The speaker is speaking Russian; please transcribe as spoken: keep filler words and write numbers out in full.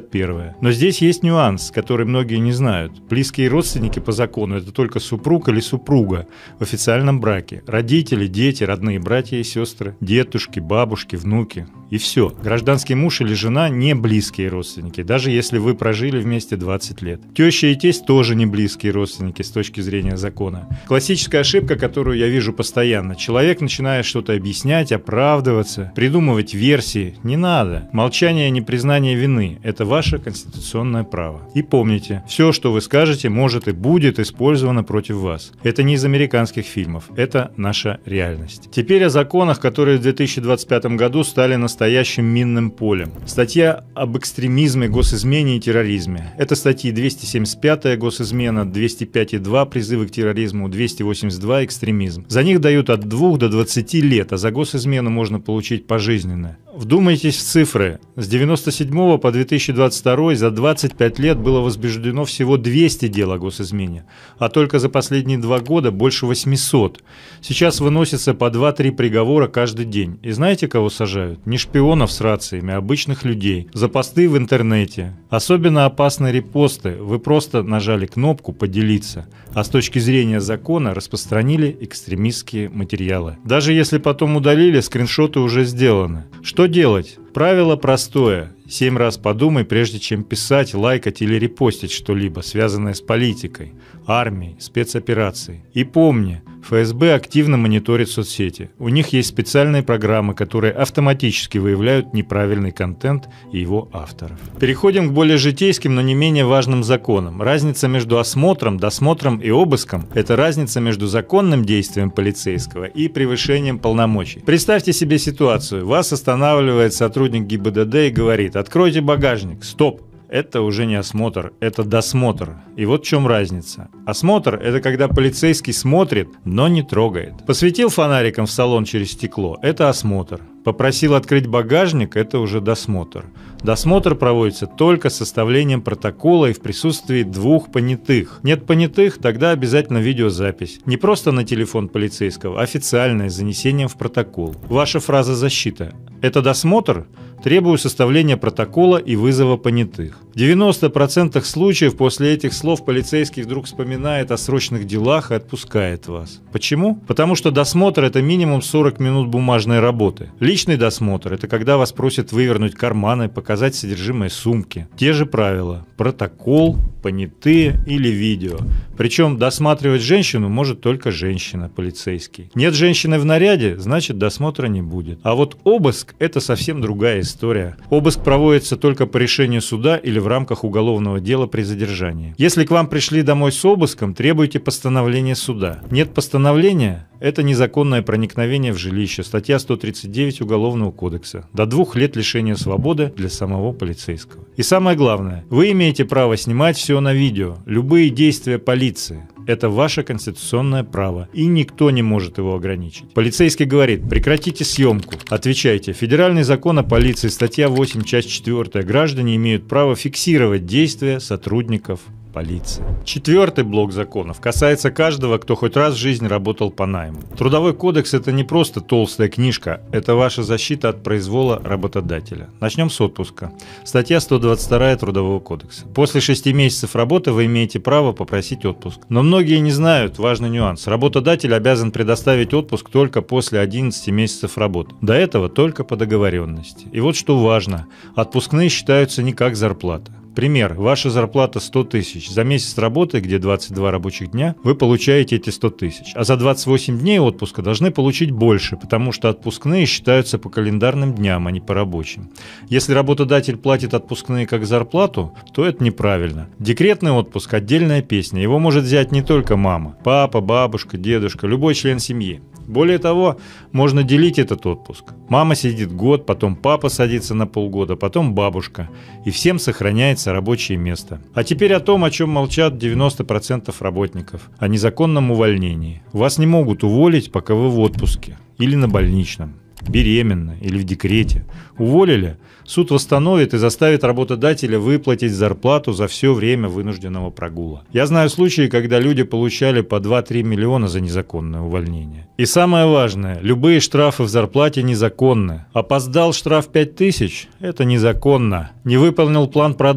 пятьдесят первое. Но здесь есть нюанс, который многие не знают. Близкие родственники по закону – это только супруг или супруга в официальном браке. Родители, дети, родные братья и сестры, дедушки, бабушки, внуки. И все. Гражданский муж или жена – не близкие родственники, даже если вы прожили вместе двадцать лет. Теща и тесть тоже не близкие родственники с точки зрения закона. Классическая ошибка, которую я вижу постоянно. Человек начинает что-то объяснять, оправдываться, придумывать версии. Не надо. Молчание – не признание вины. Это ваше конституционное право. И помните, все, что вы скажете, может и будет использовано против вас. Это не из американских фильмов. Это наша реальность. Теперь о законах, которые в две тысячи двадцать пятом году стали настоящим минным полем. Статья об экстремизме, госизмене и терроризме. Это статьи двести семьдесят пятая госизмена, двести пять и два призывы к терроризму, двести восемьдесят два экстремизм. За них дают от двух до двадцати лет, а за госизмену можно получить пожизненное. Вдумайтесь в цифры. С девяносто седьмого по две тысячи двадцать второй за двадцать пять лет было возбуждено всего двести дел о госизмене, а только за последние два года больше восьмисот. Сейчас выносится по два-три приговора каждый день. И знаете, кого сажают? Не шпионов с рациями, а обычных людей. За посты в интернете. Особенно опасны репосты. Вы просто нажали кнопку «Поделиться», а с точки зрения закона распространили экстремистские материалы. Даже если потом удалили, скриншоты уже сделаны. Что делать? Правило простое. Семь раз подумай, прежде чем писать, лайкать или репостить что-либо, связанное с политикой, армией, спецоперацией. И помни, эф эс бэ активно мониторит соцсети. У них есть специальные программы, которые автоматически выявляют неправильный контент и его авторов. Переходим к более житейским, но не менее важным законам. Разница между осмотром, досмотром и обыском – это разница между законным действием полицейского и превышением полномочий. Представьте себе ситуацию. Вас останавливает сотрудник гэ и бэ дэ дэ и говорит: «Откройте багажник». Стоп! Это уже не осмотр, это досмотр. И вот в чем разница. Осмотр – это когда полицейский смотрит, но не трогает. Посветил фонариком в салон через стекло – это осмотр. Попросил открыть багажник – это уже досмотр. Досмотр проводится только с составлением протокола и в присутствии двух понятых. Нет понятых – тогда обязательно видеозапись. Не просто на телефон полицейского, а официальное, с занесением в протокол. Ваша фраза «защита» – это досмотр? Требую составления протокола и вызова понятых. В девяноста процентах случаев после этих слов полицейский вдруг вспоминает о срочных делах и отпускает вас. Почему? Потому что досмотр – это минимум сорок минут бумажной работы. Личный досмотр – это когда вас просят вывернуть карманы, показать содержимое сумки. Те же правила – протокол, понятые или видео. Причем досматривать женщину может только женщина, полицейский. Нет женщины в наряде, значит досмотра не будет. А вот обыск – это совсем другая история. Обыск проводится только по решению суда или в рамках уголовного дела при задержании. Если к вам пришли домой с обыском, требуйте постановления суда. Нет постановления – это незаконное проникновение в жилище, статья сто тридцать девять Уголовного кодекса. До двух лет лишения свободы для самого полицейского. И самое главное, вы имеете право снимать все на видео, любые действия полиции. Это ваше конституционное право, и никто не может его ограничить. Полицейский говорит: прекратите съемку. Отвечайте: федеральный закон о полиции, статья восемь, часть четвёртая. Граждане имеют право фиксировать действия сотрудников полиции. Четвертый блок законов касается каждого, кто хоть раз в жизни работал по найму. Трудовой кодекс – это не просто толстая книжка, это ваша защита от произвола работодателя. Начнем с отпуска. Статья сто двадцать вторая Трудового кодекса. После шести месяцев работы вы имеете право попросить отпуск. Но многие не знают важный нюанс. Работодатель обязан предоставить отпуск только после одиннадцати месяцев работы. До этого только по договоренности. И вот что важно. Отпускные считаются не как зарплата. Пример. Ваша зарплата сто тысяч. За месяц работы, где двадцать два рабочих дня, вы получаете эти сто тысяч. А за двадцать восемь дней отпуска должны получить больше, потому что отпускные считаются по календарным дням, а не по рабочим. Если работодатель платит отпускные как зарплату, то это неправильно. Декретный отпуск – отдельная песня. Его может взять не только мама. Папа, бабушка, дедушка, любой член семьи. Более того, можно делить этот отпуск. Мама сидит год, потом папа садится на полгода, потом бабушка. И всем сохраняется рабочее место. А теперь о том, о чем молчат девяносто процентов работников. О незаконном увольнении. Вас не могут уволить, пока вы в отпуске. Или на больничном. Беременна или в декрете. Уволили? Суд восстановит и заставит работодателя выплатить зарплату за все время вынужденного прогула. Я знаю случаи, когда люди получали по два-три миллиона за незаконное увольнение. И самое важное, любые штрафы в зарплате незаконны. Опоздал, штраф пять тысяч – это незаконно. Не выполнил план продаж